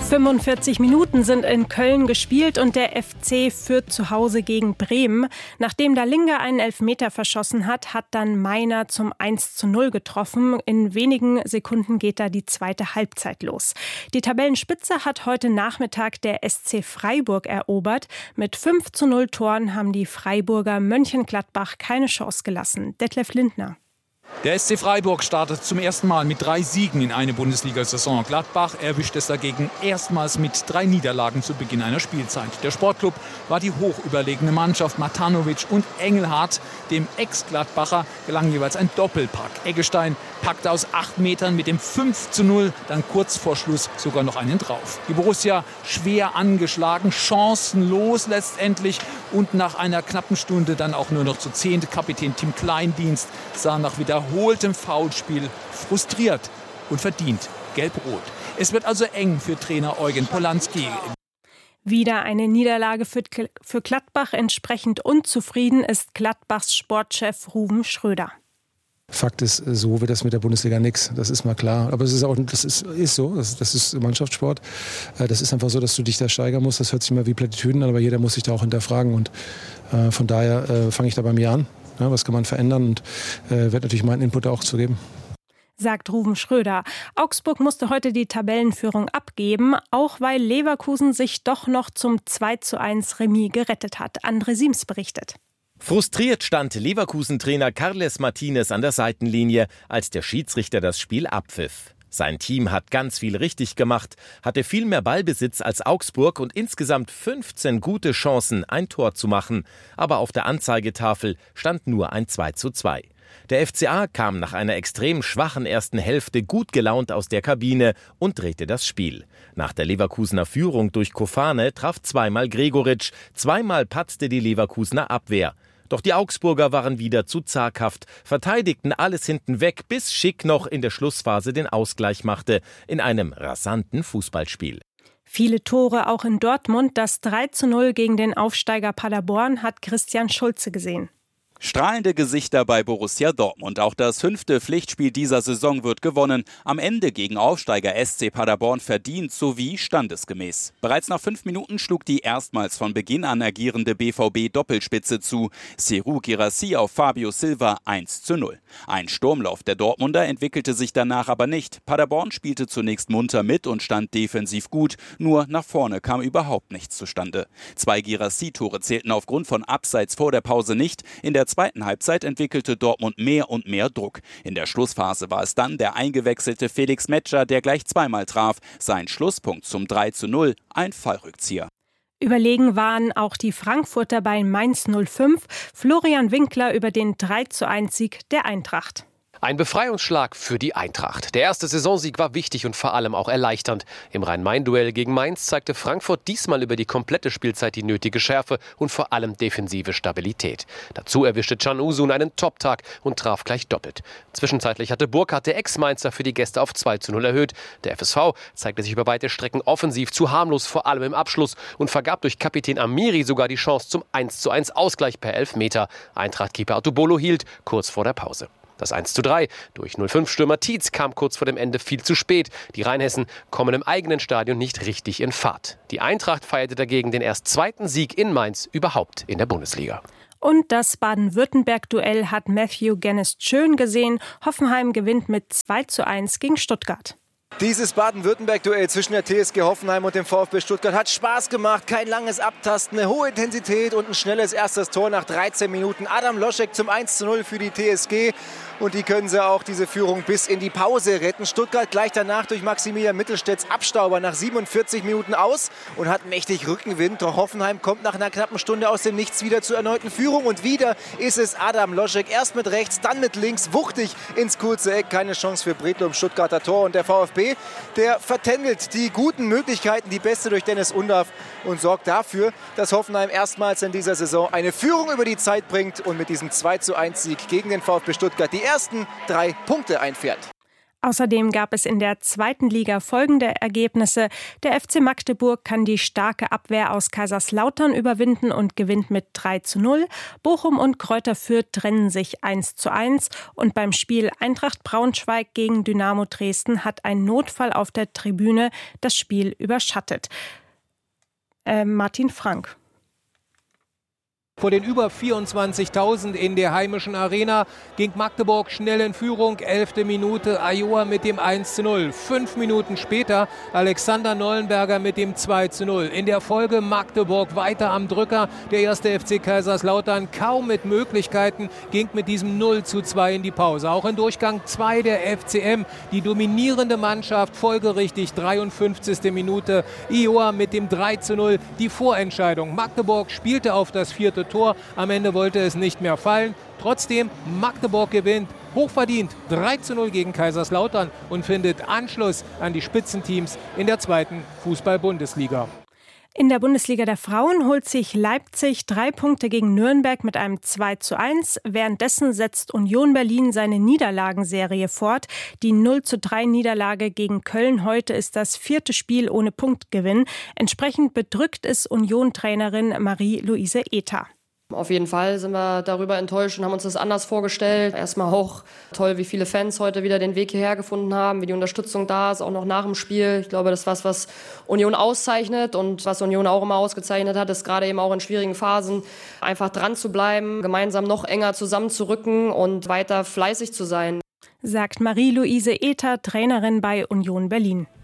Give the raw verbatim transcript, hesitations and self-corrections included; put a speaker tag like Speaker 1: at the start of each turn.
Speaker 1: fünfundvierzig Minuten sind in Köln gespielt und der F C führt zu Hause gegen Bremen. Nachdem Dalinga einen Elfmeter verschossen hat, hat dann Meiner zum eins zu null getroffen. In wenigen Sekunden geht da die zweite Halbzeit los. Die Tabellenspitze hat heute Nachmittag der S C Freiburg erobert. Mit fünf zu null Toren haben die Freiburger Mönchengladbach keine Chance gelassen. Detlef Lindner.
Speaker 2: Der S C Freiburg startet zum ersten Mal mit drei Siegen in eine Bundesliga-Saison. Gladbach erwischt es dagegen erstmals mit drei Niederlagen zu Beginn einer Spielzeit. Der Sportclub war die hochüberlegene Mannschaft. Matanovic und Engelhardt, dem Ex-Gladbacher, gelang jeweils ein Doppelpack. Eggestein packte aus acht Metern mit dem fünf zu null dann kurz vor Schluss sogar noch einen drauf. Die Borussia schwer angeschlagen, chancenlos letztendlich und nach einer knappen Stunde dann auch nur noch zu zehnt. Kapitän Tim Kleindienst sah nach wiederholtem Foulspiel frustriert und verdient gelb-rot. Es wird also eng für Trainer Eugen Polanski.
Speaker 1: Wieder eine Niederlage für, für Gladbach. Entsprechend unzufrieden ist Gladbachs Sportchef Ruven Schröder.
Speaker 3: Fakt ist, so wird das mit der Bundesliga nichts. Das ist mal klar. Aber es ist auch, das ist, ist so. Das, das ist Mannschaftssport. Das ist einfach so, dass du dich da steigern musst. Das hört sich immer wie Plattitüden an, aber jeder muss sich da auch hinterfragen. Und äh, von daher äh, fange ich da bei mir an. Ja, was kann man verändern? Und äh, werde natürlich meinen Input auch zu geben.
Speaker 1: Sagt Ruven Schröder. Augsburg musste heute die Tabellenführung abgeben, auch weil Leverkusen sich doch noch zum zwei zu eins Remis gerettet hat. André Siems berichtet.
Speaker 4: Frustriert stand Leverkusen-Trainer Carles Martinez an der Seitenlinie, als der Schiedsrichter das Spiel abpfiff. Sein Team hat ganz viel richtig gemacht, hatte viel mehr Ballbesitz als Augsburg und insgesamt fünfzehn gute Chancen, ein Tor zu machen. Aber auf der Anzeigetafel stand nur ein zwei zu zwei. Der F C A kam nach einer extrem schwachen ersten Hälfte gut gelaunt aus der Kabine und drehte das Spiel. Nach der Leverkusener Führung durch Kofane traf zweimal Gregoritsch, zweimal patzte die Leverkusener Abwehr. Doch die Augsburger waren wieder zu zaghaft, verteidigten alles hinten weg, bis Schick noch in der Schlussphase den Ausgleich machte, in einem rasanten Fußballspiel.
Speaker 1: Viele Tore auch in Dortmund. Das drei zu null gegen den Aufsteiger Paderborn hat Christian Schulze gesehen.
Speaker 5: Strahlende Gesichter bei Borussia Dortmund. Auch das fünfte Pflichtspiel dieser Saison wird gewonnen. Am Ende gegen Aufsteiger S C Paderborn verdient sowie standesgemäß. Bereits nach fünf Minuten schlug die erstmals von Beginn an agierende B V B-Doppelspitze zu. Serhou Guirassy auf Fabio Silva eins zu null. Ein Sturmlauf der Dortmunder entwickelte sich danach aber nicht. Paderborn spielte zunächst munter mit und stand defensiv gut. Nur nach vorne kam überhaupt nichts zustande. Zwei Guirassy-Tore zählten aufgrund von Abseits vor der Pause nicht. In der zweiten Halbzeit entwickelte Dortmund mehr und mehr Druck. In der Schlussphase war es dann der eingewechselte Felix Metscher, der gleich zweimal traf. Sein Schlusspunkt zum drei zu null, ein Fallrückzieher.
Speaker 1: Überlegen waren auch die Frankfurter bei Mainz null fünf. Florian Winkler über den drei zu eins Sieg der Eintracht.
Speaker 6: Ein Befreiungsschlag für die Eintracht. Der erste Saisonsieg war wichtig und vor allem auch erleichternd. Im Rhein-Main-Duell gegen Mainz zeigte Frankfurt diesmal über die komplette Spielzeit die nötige Schärfe und vor allem defensive Stabilität. Dazu erwischte Can Uzun einen Top-Tag und traf gleich doppelt. Zwischenzeitlich hatte Burkhardt, der Ex-Mainzer, für die Gäste auf zwei zu null erhöht. Der F S V zeigte sich über weite Strecken offensiv zu harmlos, vor allem im Abschluss, und vergab durch Kapitän Amiri sogar die Chance zum eins zu eins Ausgleich per Elfmeter. Eintracht-Keeper Artubolo hielt kurz vor der Pause. Das eins zu drei durch null fünf Stürmer Tietz kam kurz vor dem Ende viel zu spät. Die Rheinhessen kommen im eigenen Stadion nicht richtig in Fahrt. Die Eintracht feierte dagegen den erst zweiten Sieg in Mainz überhaupt in der Bundesliga.
Speaker 1: Und das Baden-Württemberg-Duell hat Matthew Genest schön gesehen. Hoffenheim gewinnt mit zwei zu eins gegen Stuttgart.
Speaker 7: Dieses Baden-Württemberg-Duell zwischen der T S G Hoffenheim und dem VfB Stuttgart hat Spaß gemacht. Kein langes Abtasten, eine hohe Intensität und ein schnelles erstes Tor nach dreizehn Minuten. Adam Loschek zum eins zu null für die T S G. Und die können sie auch, diese Führung, bis in die Pause retten. Stuttgart gleich danach durch Maximilian Mittelstädts Abstauber nach siebenundvierzig Minuten aus und hat mächtig Rückenwind. Doch Hoffenheim kommt nach einer knappen Stunde aus dem Nichts wieder zur erneuten Führung. Und wieder ist es Adam Loschek. Erst mit rechts, dann mit links, wuchtig ins kurze Eck. Keine Chance für Bredlo im Stuttgarter Tor. Und der VfB, der vertändelt die guten Möglichkeiten, die beste durch Dennis Undaff, und sorgt dafür, dass Hoffenheim erstmals in dieser Saison eine Führung über die Zeit bringt und mit diesem zwei zu eins Sieg gegen den VfB Stuttgart die ersten drei Punkte einfährt.
Speaker 1: Außerdem gab es in der zweiten Liga folgende Ergebnisse. Der F C Magdeburg kann die starke Abwehr aus Kaiserslautern überwinden und gewinnt mit drei zu null. Bochum und Kräuter Fürth trennen sich eins zu eins. Und beim Spiel Eintracht Braunschweig gegen Dynamo Dresden hat ein Notfall auf der Tribüne das Spiel überschattet. Äh, Martin Frank.
Speaker 8: Vor den über vierundzwanzigtausend in der heimischen Arena ging Magdeburg schnell in Führung. Elfte Minute, Ayoa mit dem eins zu null. Fünf Minuten später Alexander Nollenberger mit dem zwei zu null. In der Folge Magdeburg weiter am Drücker. Der erste F C Kaiserslautern kaum mit Möglichkeiten, ging mit diesem null zu zwei in die Pause. Auch in Durchgang zwei der F C M, die dominierende Mannschaft, folgerichtig dreiundfünfzigste Minute. Ayoa mit dem drei zu null, die Vorentscheidung. Magdeburg spielte auf das vierte Tor. Am Ende wollte es nicht mehr fallen. Trotzdem, Magdeburg gewinnt hochverdient drei zu null gegen Kaiserslautern und findet Anschluss an die Spitzenteams in der zweiten Fußball-Bundesliga.
Speaker 1: In der Bundesliga der Frauen holt sich Leipzig drei Punkte gegen Nürnberg mit einem zwei zu eins. Währenddessen setzt Union Berlin seine Niederlagenserie fort. Die null zu drei Niederlage gegen Köln heute ist das vierte Spiel ohne Punktgewinn. Entsprechend bedrückt ist Union-Trainerin Marie-Louise Ether.
Speaker 9: Auf jeden Fall sind wir darüber enttäuscht und haben uns das anders vorgestellt. Erstmal auch toll, wie viele Fans heute wieder den Weg hierher gefunden haben, wie die Unterstützung da ist, auch noch nach dem Spiel. Ich glaube, das ist was, was Union auszeichnet und was Union auch immer ausgezeichnet hat, ist gerade eben auch in schwierigen Phasen einfach dran zu bleiben, gemeinsam noch enger zusammenzurücken und weiter fleißig zu sein.
Speaker 1: Sagt Marie-Louise Ether, Trainerin bei Union Berlin.